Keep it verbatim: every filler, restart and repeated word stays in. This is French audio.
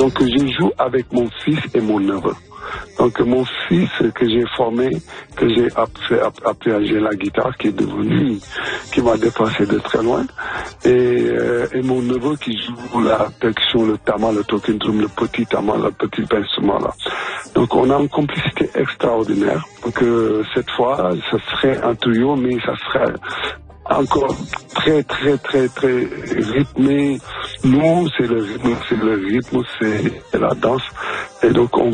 Donc je joue avec mon fils et mon neveu. Donc mon fils que j'ai formé, que j'ai appris, appris à jouer la guitare, qui est devenu, qui m'a dépassé de très loin, et, euh, et mon neveu qui joue la percussion, le tama, le talking drum, le petit tama, le petit instrument là. Donc on a une complicité extraordinaire. Donc euh, cette fois, ce serait un trio, mais ça serait encore très très très très rythmé. Nous, c'est le rythme, c'est le rythme, c'est la danse. Et donc on